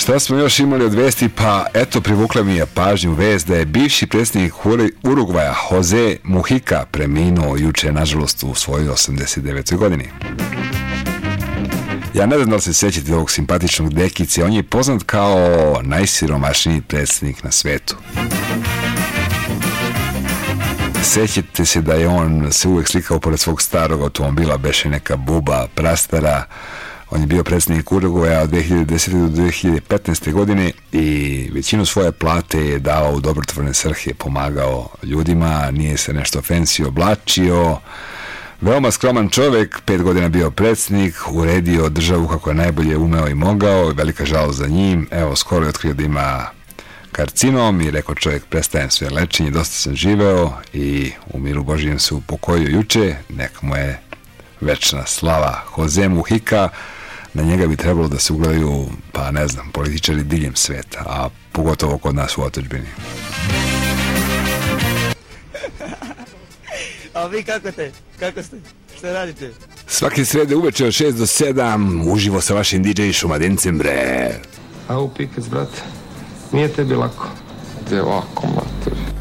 Šta smo još imali od vesti? Pa eto, privukla mi je pažnju vest da je bivši predsjednik Urugvaja Jose Mujica preminuo juče, nažalost, u svojoj 89. godini. Ja ne znam da li se sjećate ovog simpatičnog dekice, on je poznat kao najsiromašniji predsjednik na svetu. Sjećate se da je on se uvijek slikao pored svog starog automobila, beše neka buba prastara. On je bio predsjednik Urugvaja od 2010. do 2015. godine i većinu svoje plate je davao u dobrotvorne svrhe, pomagao ljudima, nije se nešto fancy oblačio. Veoma skroman čovjek, 5 godina bio predsjednik, uredio državu kako je najbolje umeo i mogao, velika žalost za njim. Evo, skoro je otkrio da ima karcinom i rekao čovjek, prestajem sve lečenje, dosta sam živeo i u miru Božijem se upokojio juče, nek mu je večna slava. Jose Mujica, na njega bi trebalo da se ugledaju, pa ne znam, političari diljem sveta, a pogotovo kod nas u otadžbini. A vi kako ste? Šta radite? Svake srede uveče od 6 do 7, uživo sa vašim DJ Šumadencem, bre. Au, Pikec, brate, nije tebi lako. Gde lako,